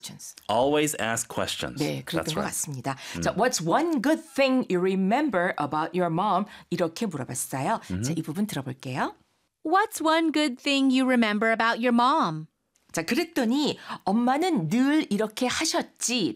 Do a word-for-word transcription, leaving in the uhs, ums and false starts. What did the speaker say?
Always ask questions. 네, 그랬던 That's 것 right. 같습니다. 음. 자, what's one good thing you remember about your mom? 이렇게 물어봤어요. Mm-hmm. 자, 이 부분 들어볼게요. What's one good thing you remember about your mom? 자, 그랬더니 엄마는 늘 이렇게 하셨지